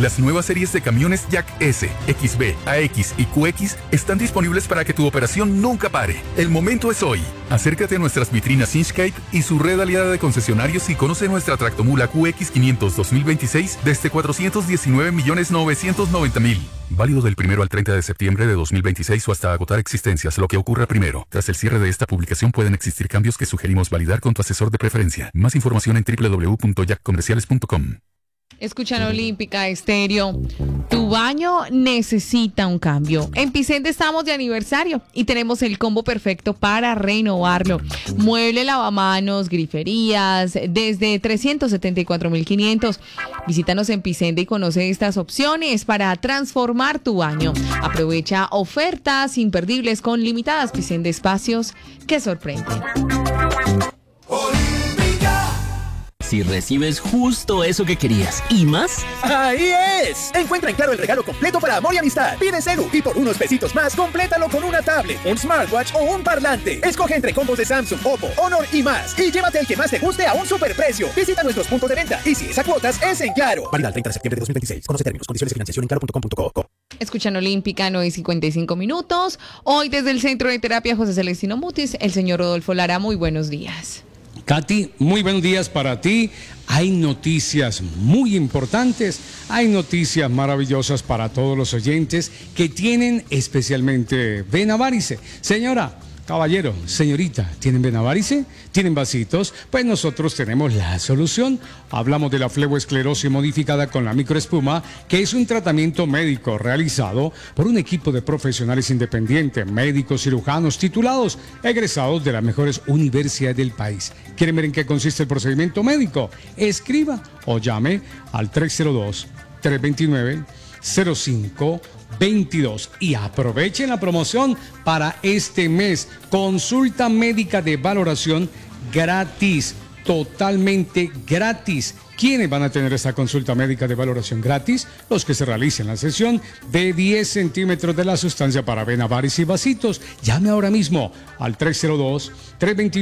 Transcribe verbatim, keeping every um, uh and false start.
Las nuevas series de camiones Jack S, X B, A X y Q X están disponibles para que tu operación nunca pare. El momento es hoy. Acércate a nuestras vitrinas Inchcape y su red aliada de concesionarios y conoce nuestra tractomula Q X quinientos dos mil veintiséis desde cuatrocientos diecinueve millones novecientos noventa mil. Válido del primero al treinta de septiembre de dos mil veintiséis o hasta agotar existencias, lo que ocurra primero. Tras el cierre de esta publicación pueden existir cambios que sugerimos validar con tu asesor de preferencia. Más información en doble u doble u doble u punto jack comerciales punto com. Escuchan Olímpica Estéreo. Tu baño necesita un cambio. En Picende estamos de aniversario y tenemos el combo perfecto para renovarlo. Mueble, lavamanos, griferías, desde trescientos setenta y cuatro mil quinientos. Visítanos en Picende y conoce estas opciones para transformar tu baño. Aprovecha ofertas imperdibles con limitadas. Picende, espacios que sorprenden. Si recibes justo eso que querías y más. ¡Ahí es! Encuentra en Claro el regalo completo para amor y amistad. Pide Celu y por unos pesitos más, complétalo con una tablet, un smartwatch o un parlante. Escoge entre combos de Samsung, Oppo, Honor y más. Y llévate el que más te guste a un superprecio. Visita nuestros puntos de venta. Y si es a cuotas, es en Claro. Válida el treinta de septiembre de dos mil veintiséis. Conoce términos, condiciones y financiación en claro punto com punto co. Escuchan Olímpica, nueve y cincuenta y cinco minutos. Hoy desde el Centro de Terapia José Celestino Mutis, el señor Rodolfo Lara. Muy buenos días. Katy, muy buenos días para ti. Hay noticias muy importantes, hay noticias maravillosas para todos los oyentes que tienen especialmente vena varice. Señora, caballero, señorita, ¿tienen vena varice? ¿Tienen vasitos? Pues nosotros tenemos la solución. Hablamos de la fleboesclerosis modificada con la microespuma, que es un tratamiento médico realizado por un equipo de profesionales independientes, médicos, cirujanos, titulados, egresados de las mejores universidades del país. ¿Quieren ver en qué consiste el procedimiento médico? Escriba o llame al tres cero dos, tres dos nueve, cero cinco veintidós y aprovechen la promoción para este mes. Consulta médica de valoración gratis, totalmente gratis. ¿Quiénes van a tener esta consulta médica de valoración gratis? Los que se realicen la sesión de diez centímetros de la sustancia para vena varice y vasitos. Llame ahora mismo al tres cero dos, tres dos nueve